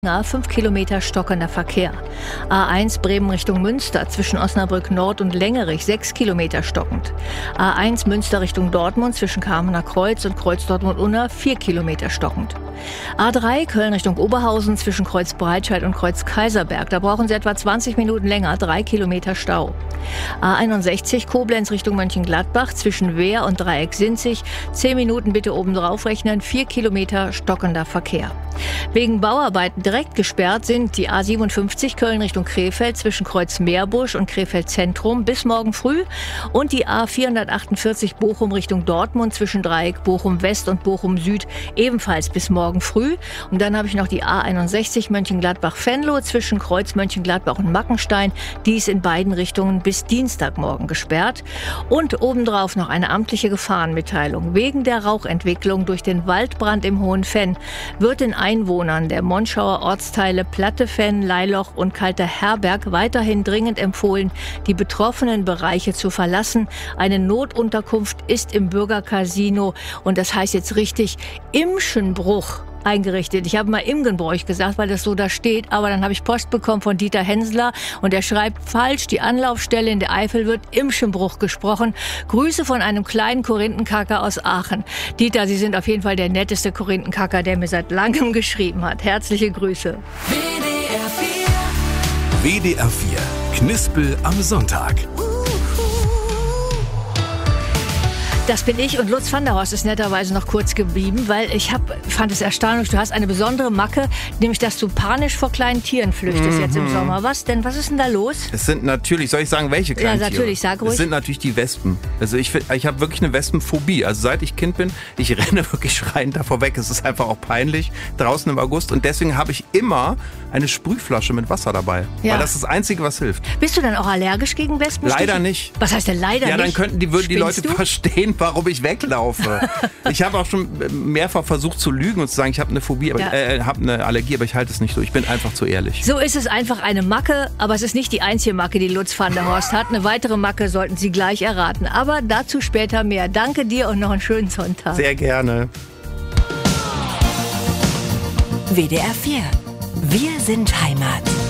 5 Kilometer stockender Verkehr. A1 Bremen Richtung Münster zwischen Osnabrück Nord und Längerich 6 Kilometer stockend. A1 Münster Richtung Dortmund zwischen Kamener Kreuz und Kreuz Dortmund-Unna 4 Kilometer stockend. A3 Köln Richtung Oberhausen zwischen Kreuz Breitscheid und Kreuz Kaiserberg. Da brauchen Sie etwa 20 Minuten länger, 3 Kilometer Stau. A61 Koblenz Richtung Mönchengladbach zwischen Wehr und Dreieck Sinzig 10 Minuten bitte oben drauf rechnen, 4 Kilometer stockender Verkehr. Wegen Bauarbeiten direkt gesperrt sind die A57 Köln Richtung Krefeld zwischen Kreuz Meerbusch und Krefeld Zentrum bis morgen früh und die A448 Bochum Richtung Dortmund zwischen Dreieck Bochum West und Bochum Süd ebenfalls bis morgen früh. Und dann habe ich noch die A61 Mönchengladbach-Venlo zwischen Kreuz Mönchengladbach und Mackenstein. Die ist in beiden Richtungen bis Dienstagmorgen gesperrt. Und obendrauf noch eine amtliche Gefahrenmitteilung. Wegen der Rauchentwicklung durch den Waldbrand im Hohenfenn wird den Einwohnern der Monschauer Ortsteile Plattefenn, Leiloch und Kalter Herberg weiterhin dringend empfohlen, die betroffenen Bereiche zu verlassen. Eine Notunterkunft ist im Bürgercasino und das heißt jetzt richtig Imschenbruch eingerichtet. Ich habe mal Imgenbräuch gesagt, weil das so da steht, aber dann habe ich Post bekommen von Dieter Hensler und er schreibt falsch, die Anlaufstelle in der Eifel wird Imschenbruch gesprochen. Grüße von einem kleinen Korinthenkacker aus Aachen. Dieter, Sie sind auf jeden Fall der netteste Korinthenkacker, der mir seit langem geschrieben hat. Herzliche Grüße. WDR 4 Knispel am Sonntag. Das bin ich und Lutz van der Horst ist netterweise noch kurz geblieben, weil fand es erstaunlich, du hast eine besondere Macke, nämlich dass du panisch vor kleinen Tieren flüchtest jetzt im Sommer. Was denn? Was ist denn da los? Es sind natürlich, soll ich sagen, welche kleinen Tiere? Ja, natürlich, sag ruhig. Es sind natürlich die Wespen. Also ich habe wirklich eine Wespenphobie. Also seit ich Kind bin, ich renne wirklich schreiend davor weg. Es ist einfach auch peinlich, draußen im August. Und deswegen habe ich immer eine Sprühflasche mit Wasser dabei. Ja. Weil das ist das Einzige, was hilft. Bist du dann auch allergisch gegen Wespen? Leider nicht. Was heißt denn leider nicht? Ja, dann würden die Leute du? verstehen, warum ich weglaufe. Ich habe auch schon mehrfach versucht zu lügen und zu sagen, ich habe eine Phobie, aber habe eine Allergie, aber ich halte es nicht durch. Ich bin einfach zu ehrlich. So ist es einfach eine Macke, aber es ist nicht die einzige Macke, die Lutz van der Horst hat. Eine weitere Macke sollten Sie gleich erraten. Aber dazu später mehr. Danke dir und noch einen schönen Sonntag. Sehr gerne. WDR 4. Wir sind Heimat.